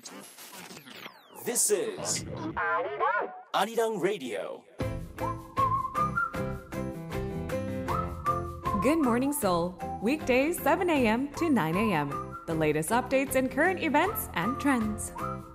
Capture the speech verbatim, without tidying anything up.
This is Arirang Radio. Good Morning Seoul, weekdays seven a.m. to nine a.m. The latest updates and current events and trends.